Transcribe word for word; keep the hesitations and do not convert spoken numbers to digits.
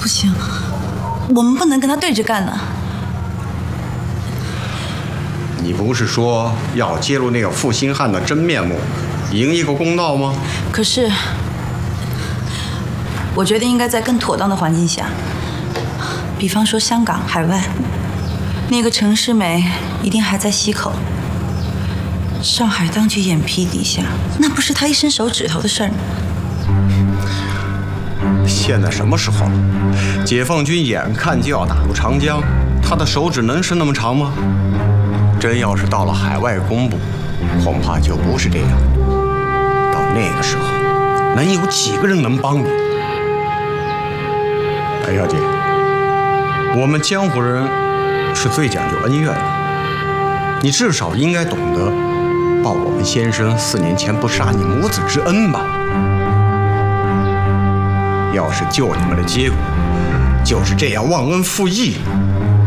不行，我们不能跟他对着干呢。 你不是说要揭露那个负心汉的真面目，赢一个公道吗？ 可是，我觉得应该在更妥当的环境下，比方说香港、海外，那个陈世美一定还在溪口，上海当局眼皮底下，那不是他一伸手指头的事儿吗？ 现在什么时候了？解放军眼看就要打入长江，他的手指能伸那么长吗？真要是到了海外公布，恐怕就不是这样。到那个时候，能有几个人能帮你？白小姐，我们江湖人是最讲究恩怨的，你至少应该懂得报我们先生四年前不杀你母子之恩吧。要是救你们的结果就是这样忘恩负义，